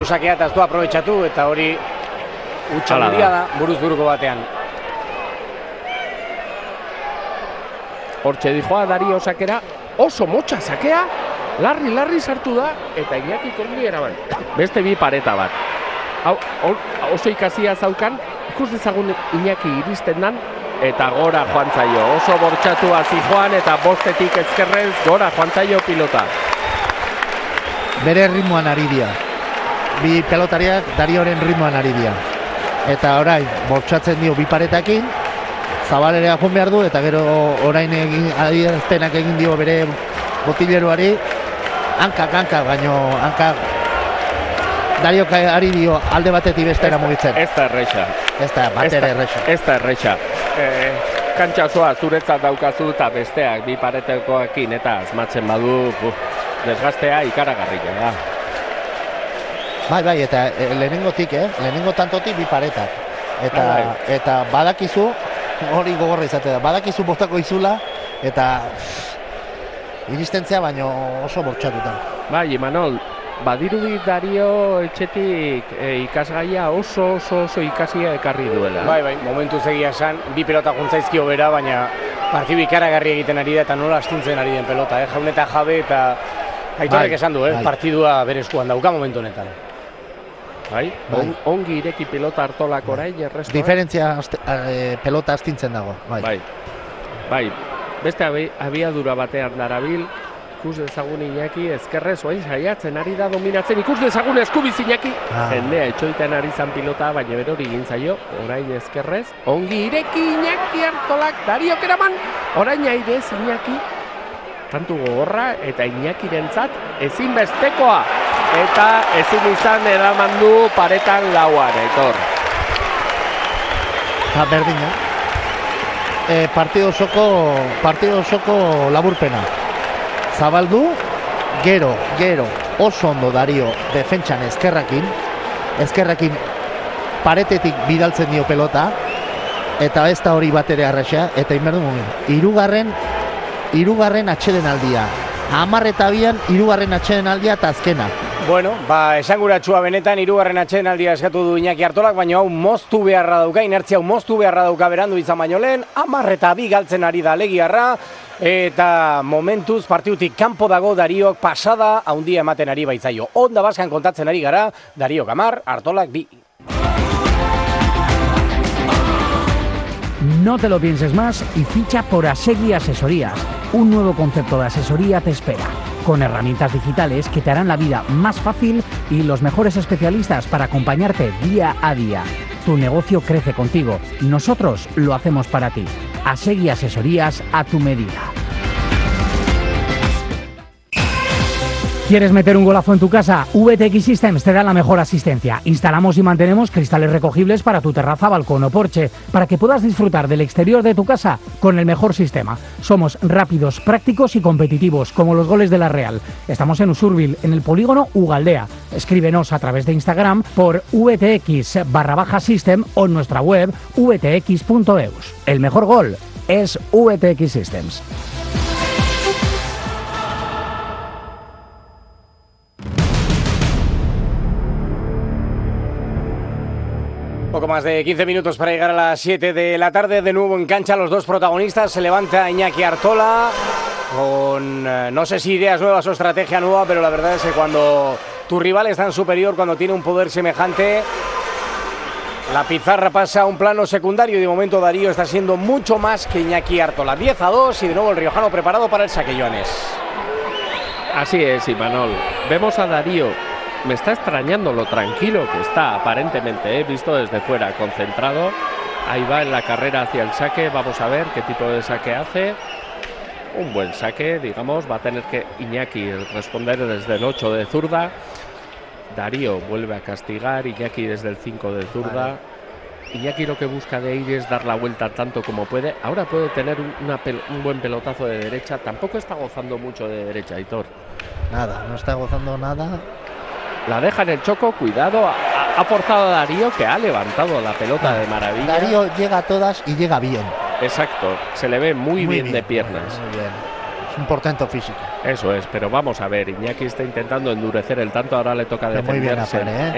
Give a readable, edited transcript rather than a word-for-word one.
sakea eta ez du aprobetxatu, eta hori utxaldia da buruz buruko batean. Hortxe dijoa Dario sakera, oso motxa sakea, larri sartu da, eta Iñaki kongi eraban. Beste bi pareta bat. Hau, oso ikasia zaukan, ikus dezagun Iñaki iristen dan, eta gora joan zaio. Oso bortxatu hasi joan, eta bostetik ezkerrez gora joan zaio pilota. Bere ritmoan ari dira. Bi pelotariak Darioren ritmoan ari dira. Eta orain, bortxatzen dio bi paretakin, Zabalerea joan behar du, eta gero orain adierazpenak egin dio bere botileroari, hankak, baino hankak Dario ari dio alde batetik bestera mugitzen. Ez da erreixa. Ez da, batera erreixa. Ez da erreixa. Kantxa osoa zuretzat daukazu eta besteak bi paretekoekin eta asmatzen badu desgastea ikaragarria da. Bai, eta lehenengo tantotik bi paretak. Eta badakizu, hori gogorra izate da, badakizu bostako izula, eta iristentzea baino oso bortxatuta. Bai, Imanol, badirudi Dario etxetik ikasgaia oso ikasia ekarri duela. Bai, momentu egia esan, bi pelota juntzaizkio bera, baina partidu ikaragarri egiten ari da eta nola astintzen ari den pelota, jaun eta jabe, eta Aitorrek esan du, partidua bere eskuan dauka momentu honetan. Bai, ongi ireki pelota Artolak orain errestoa. Diferentzia pelota astintzen dago. Bai, beste abiadura batean darabil, ikus dezagun Iñaki ezkerrez, oain saiatzen ari da dominatzen, ikus dezagun eskubiz Iñaki. Jendea etxoiten ari zan pilota, baina berori egin zaio, orain ezkerrez. Ongi ireki Iñaki Artolak, Dariok eraman, orain airez Iñaki. Tantu gogorra eta Iñakirentzat ezinbestekoa. Eta ezin izan eraman du paretan lauan, Aitor. Berdina. Partido osoko laburpena. Zabaldu, gero, oso ondo Dario defentsan ezkerrakin paretetik bidaltzen dio pelota, eta ez da hori bat ere arraxa, eta inberdu hirugarren atsedenaldia. 10-2 hirugarren atsedenaldia eta azkena. Bueno, esanguratsua benetan hirugarren atsedenaldia eskatu du Iñaki Artolak, baina hau moztu beharra dauka, inertzia hau moztu beharra dauka berandu izan baino lehen, 10-2 galtzen ari da Legiarra, eta momentuz partidutik kanpo dago Dariok pasada handia ematen ari baitzaio. Onda Baskan kontatzen ari gara, Dariok 10, Artolak 2. No te lo pienses más y ficha por Asegui Asesorías. Un nuevo concepto de asesoría te espera, con herramientas digitales que te harán la vida más fácil y los mejores especialistas para acompañarte día a día. Tu negocio crece contigo, nosotros lo hacemos para ti. Asegui Asesorías a tu medida. ¿Quieres meter un golazo en tu casa? VTX Systems te da la mejor asistencia. Instalamos y mantenemos cristales recogibles para tu terraza, balcón o porche, para que puedas disfrutar del exterior de tu casa con el mejor sistema. Somos rápidos, prácticos y competitivos, como los goles de la Real. Estamos en Usurbil, en el polígono Ugaldea. Escríbenos a través de Instagram por VTX_System o en nuestra web vtx.eus. El mejor gol es VTX Systems. Poco más de 15 minutos para llegar a las 7 de la tarde. De nuevo en cancha los dos protagonistas. Se levanta Iñaki Artola con no sé si ideas nuevas o estrategia nueva, pero la verdad es que cuando tu rival es tan superior, cuando tiene un poder semejante, la pizarra pasa a un plano secundario y de momento Darío está siendo mucho más que Iñaki Artola. 10-2 y de nuevo el riojano preparado para el saque, Joanes. Así es, Imanol. Vemos a Darío. Me está extrañando lo tranquilo que está, aparentemente, visto desde fuera, concentrado. Ahí va en la carrera hacia el saque. Vamos a ver qué tipo de saque hace. Un buen saque, digamos. Va a tener que Iñaki responder desde el 8 de zurda. Darío vuelve a castigar. Iñaki desde el 5 de zurda. Vale. Iñaki lo que busca de ir es dar la vuelta tanto como puede. Ahora puede tener un buen pelotazo de derecha. Tampoco está gozando mucho de derecha, Aitor. Nada, no está gozando nada. La deja en el choco, cuidado, ha forzado a Darío, que ha levantado la pelota de maravilla. Darío llega a todas y llega bien. Exacto, se le ve muy bien de piernas. Muy bien. Es un portento físico. Eso es, pero vamos a ver, Iñaki está intentando endurecer el tanto, ahora le toca defenderse. Muy bien,